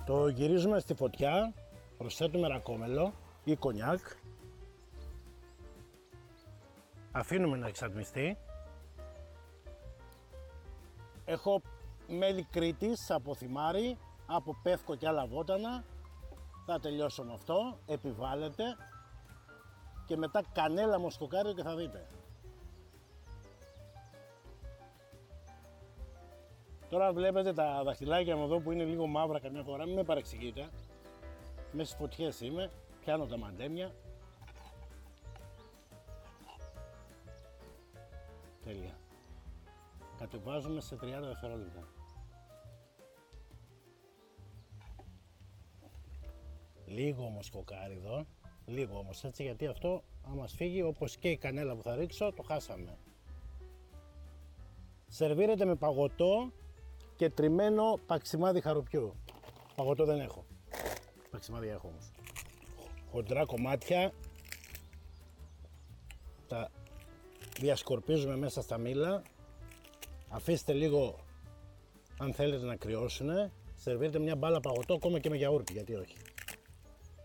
Το γυρίζουμε στη φωτιά, προσθέτουμε ρακόμελο ή κονιάκ. Αφήνουμε να εξατμιστεί. Έχω μέλι Κρήτης από θυμάρι, από πεύκο και άλλα βότανα. Θα τελειώσω με αυτό, επιβάλλεται. Και μετά κανέλα μοσκοκάριο και θα δείτε. Τώρα βλέπετε τα δαχτυλάκια μου εδώ που είναι λίγο μαύρα καμιά φορά, μην με παρεξηγείτε. Μέσα στις φωτιές είμαι, πιάνω τα μαντέμια. Τέλεια. Κατεβάζουμε σε 30 δευτερόλεπτα. Λίγο όμως κοκάριδο, λίγο όμως έτσι, γιατί αυτό άμα μας φύγει, όπως και η κανέλα που θα ρίξω, το χάσαμε. Σερβίρεται με παγωτό και τριμμένο παξιμάδι χαρουπιού. Παγωτό δεν έχω, παξιμάδι έχω όμως. Χοντρά κομμάτια, τα διασκορπίζουμε μέσα στα μήλα. Αφήστε λίγο, αν θέλετε, να κρυώσουνε. Σερβίρετε μια μπάλα παγωτό, ακόμα και με γιαούρτι, γιατί όχι.